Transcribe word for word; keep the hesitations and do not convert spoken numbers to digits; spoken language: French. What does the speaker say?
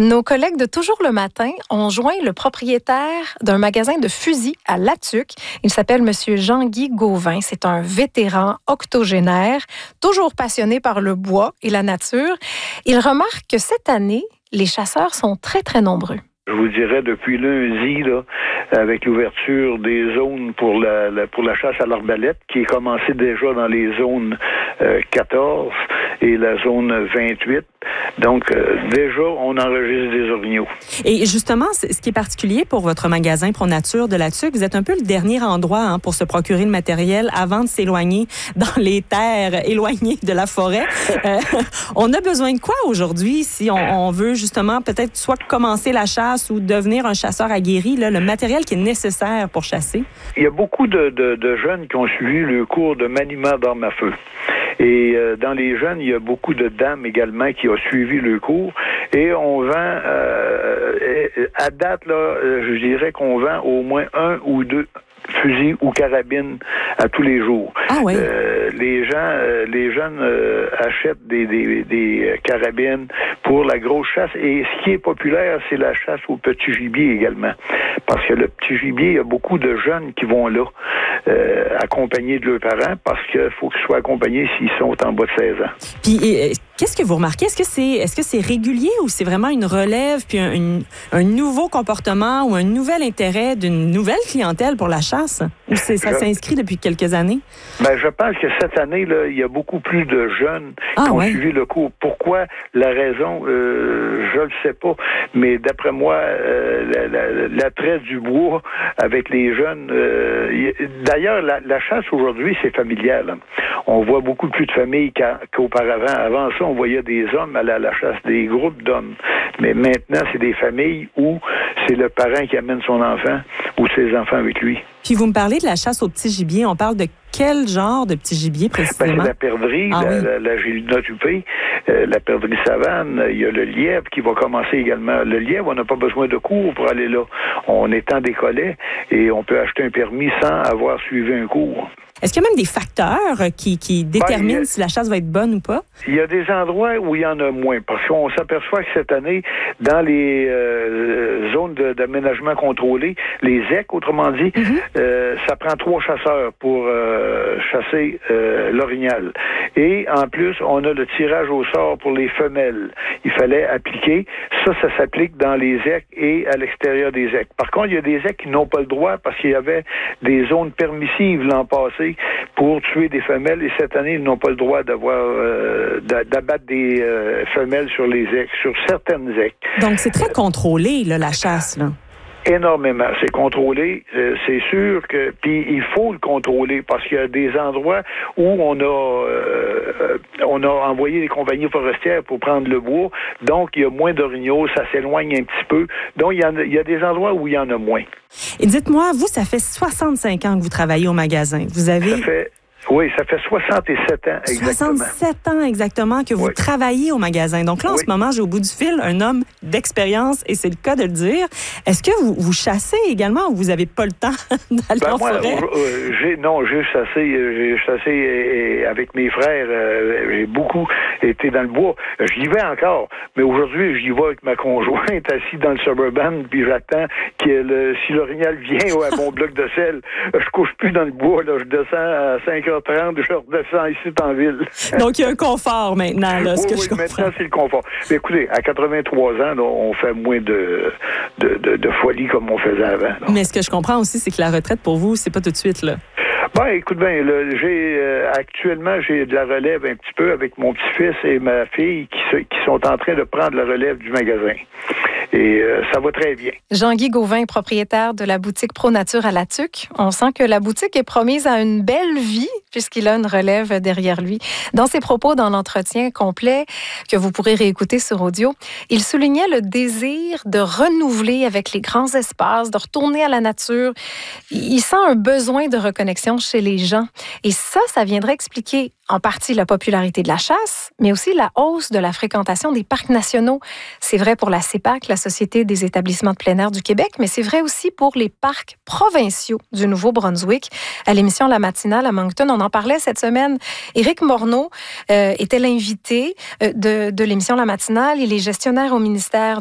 Nos collègues de Toujours le matin ont joint le propriétaire d'un magasin de fusils à Latuc. Il s'appelle Monsieur Jean-Guy Gauvin. C'est un vétéran octogénaire, toujours passionné par le bois et la nature. Il remarque que cette année, les chasseurs sont très, très nombreux. Je vous dirais depuis lundi, là, avec l'ouverture des zones pour la, la pour la chasse à l'arbalète, qui est commencée déjà dans les zones euh, quatorze et la zone vingt-huit. Donc, euh, déjà, on enregistre des orignaux. Et justement, ce qui est particulier pour votre magasin Pro Nature de Latuc, vous êtes un peu le dernier endroit hein, pour se procurer le matériel avant de s'éloigner dans les terres éloignées de la forêt. Euh, on a besoin de quoi aujourd'hui si on, on veut justement peut-être soit commencer la chasse ou devenir un chasseur aguerri, là, le matériel qui est nécessaire pour chasser? Il y a beaucoup de, de, de jeunes qui ont suivi le cours de maniement d'armes à feu. Et euh, dans les jeunes, il y a beaucoup de dames également qui ont suivi le cours. Et on vend, euh, à date, là, je dirais qu'on vend au moins un ou deux fusils ou carabines à tous les jours. Ah oui. Euh, les gens, euh, les jeunes euh, achètent des, des, des carabines pour la grosse chasse. Et ce qui est populaire, c'est la chasse au petit gibier également. Parce que le petit gibier, il y a beaucoup de jeunes qui vont là, euh, accompagnés de leurs parents, parce qu'il faut qu'ils soient accompagnés s'ils sont en bas de seize ans. Puis, et, qu'est-ce que vous remarquez? Est-ce que c'est, est-ce que c'est régulier ou c'est vraiment une relève, puis un, une, un nouveau comportement ou un nouvel intérêt d'une nouvelle clientèle pour la chasse? Ou c'est, ça je, s'inscrit depuis quelques années? Ben, je pense que cette année, là, il y a beaucoup plus de jeunes ah, qui ont ouais. suivi le cours. Pourquoi? La raison, euh, je le sais pas. Mais d'après moi, euh, la, la, l'attrait du bois avec les jeunes... Euh, y, d'ailleurs, la, la chasse aujourd'hui, c'est familial. Hein. On voit beaucoup plus de familles qu'à, qu'auparavant. Avant ça, on voyait des hommes aller à la chasse, des groupes d'hommes. Mais maintenant, c'est des familles où c'est le parent qui amène son enfant ou ses enfants avec lui. Puis vous me parlez de la chasse au petit gibier. On parle de quel genre de petit gibier précisément? Ben, c'est la perdrix, ah, la, oui. la, la gélina tupée, euh, la perdrix savane. Il y a le lièvre qui va commencer également. Le lièvre, on n'a pas besoin de cours pour aller là. On étend des collets et on peut acheter un permis sans avoir suivi un cours. Est-ce qu'il y a même des facteurs qui, qui déterminent ben, a, si la chasse va être bonne ou pas? Il y a des endroits où il y en a moins, parce qu'on s'aperçoit que cette année, dans les euh, zones de, d'aménagement contrôlé, les Z E C, autrement dit, mm-hmm. euh, ça prend trois chasseurs pour euh, chasser euh, l'orignal. Et en plus, on a le tirage au sort pour les femelles. Il fallait appliquer. Ça, ça s'applique dans les Z E C et à l'extérieur des Z E C. Par contre, il y a des Z E C qui n'ont pas le droit parce qu'il y avait des zones permissives l'an passé pour tuer des femelles, et cette année, ils n'ont pas le droit d'avoir euh, d'abattre des euh, femelles sur les Z E C, sur certaines Z E C. Donc, c'est très contrôlé, là, la chasse, là. Énormément. C'est contrôlé. Euh, c'est sûr que... Puis il faut le contrôler parce qu'il y a des endroits où on a euh, on a envoyé les compagnies forestières pour prendre le bois. Donc, il y a moins d'orignaux. Ça s'éloigne un petit peu. Donc, il y, en a, il y a des endroits où il y en a moins. Et dites-moi, vous, ça fait soixante-cinq ans que vous travaillez au magasin. Vous avez... Ça fait... Oui, ça fait soixante-sept ans exactement. soixante-sept ans exactement que vous oui. travaillez au magasin. Donc là, en oui. ce moment, j'ai au bout du fil un homme d'expérience, et c'est le cas de le dire. Est-ce que vous, vous chassez également ou vous n'avez pas le temps d'aller ben en moi, forêt? Euh, j'ai, non, j'ai chassé, j'ai chassé et, et avec mes frères. Euh, j'ai beaucoup été dans le bois. J'y vais encore, mais aujourd'hui, j'y vais avec ma conjointe assise dans le Suburban, puis j'attends que le, si l'orignal vient ou à mon bloc de sel, je couche plus dans le bois. Là, je descends à cinq heures trente, je redescends ici en ville. Donc, il y a un confort maintenant, là, ce oui, que oui, je comprends. Maintenant, c'est le confort. Mais écoutez, à quatre-vingt-trois ans, là, on fait moins de, de, de, de folie comme on faisait avant. Là. Mais ce que je comprends aussi, c'est que la retraite, pour vous, c'est pas tout de suite, là. Ben, écoute bien, là, j'ai euh, actuellement j'ai de la relève un petit peu avec mon petit-fils et ma fille qui, se, qui sont en train de prendre la relève du magasin. Et euh, ça va très bien. Jean-Guy Gauvin, propriétaire de la boutique Pro Nature à Latuc. On sent que la boutique est promise à une belle vie puisqu'il a une relève derrière lui. Dans ses propos dans l'entretien complet que vous pourrez réécouter sur audio, il soulignait le désir de renouveler avec les grands espaces, de retourner à la nature. Il sent un besoin de reconnexion chez les gens. Et ça, ça viendrait expliquer en partie la popularité de la chasse, mais aussi la hausse de la fréquentation des parcs nationaux. C'est vrai pour la C E P A C, la Société des établissements de plein air du Québec, mais c'est vrai aussi pour les parcs provinciaux du Nouveau-Brunswick. À l'émission La Matinale à Moncton, on en parlait cette semaine. Éric Morneau euh, était l'invité euh, de, de l'émission La Matinale. Il est gestionnaire au ministère